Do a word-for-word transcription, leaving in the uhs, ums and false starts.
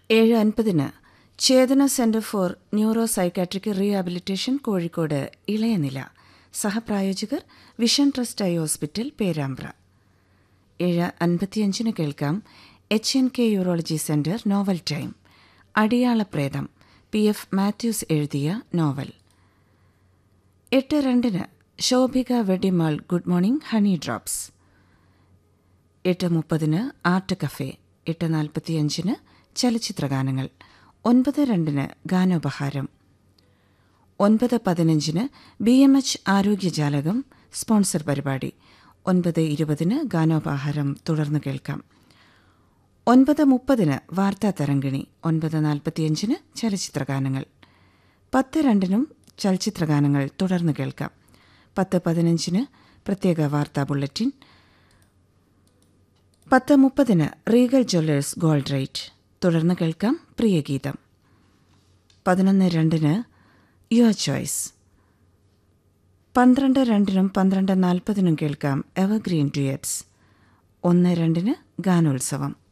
ഏഴ് അൻപതിന് ചേതന centre for neuro psychiatric rehabilitation Kozhikode ഇളയനില. സഹപ്രായോജകർ vision trust eye hospital Perambra. ഏഴ് അൻപത്തിയഞ്ചിന് കേൾക്കാം H N K urology centre novel time. അടിയാളപ്രേതം P F Mathews എഴുതിയ നോവൽ. എട്ട് രണ്ടിന് Shobhika വെഡിമാൾ good morning honey drops. എട്ട് മുപ്പതിന് ആർട്ട് കഫേ. എട്ട് നാൽപ്പത്തിയഞ്ചിന് ചലച്ചിത്രഗാനങ്ങൾ. ഒൻപത് രണ്ടിന് ഗാനോപഹാരം. ഒൻപത് പതിനഞ്ചിന് ബി എം എച്ച് ആരോഗ്യജാലകം സ്പോൺസർ പരിപാടി. ഒൻപത് ഇരുപതിന് ഗാനോപഹാരം തുടർന്ന് കേൾക്കാം. ഒൻപത് മുപ്പതിന് വാർത്താ തരംഗിണി. ഒൻപത് നാൽപ്പത്തിയഞ്ചിന് ചലച്ചിത്രഗാനങ്ങൾ. പത്ത് രണ്ടിനും ചലച്ചിത്രഗാനങ്ങൾ തുടർന്ന് കേൾക്കാം. പത്ത് പതിനഞ്ചിന് പ്രത്യേക വാർത്താ ബുള്ളറ്റിൻ. പത്ത് മുപ്പതിന് റീഗൽ ജ്വല്ലേഴ്സ് ഗോൾഡ് റേറ്റ്. തുടർന്ന് കേൾക്കാം പ്രിയഗീതം. പതിനൊന്ന് രണ്ടിന് യുവർ ചോയ്സ്. പന്ത്രണ്ട് രണ്ടിനും പന്ത്രണ്ട് നാൽപ്പതിനും കേൾക്കാം എവർഗ്രീൻ ഡ്യുയറ്റ്സ്. ഒന്ന് രണ്ടിന് ഗാനോത്സവം.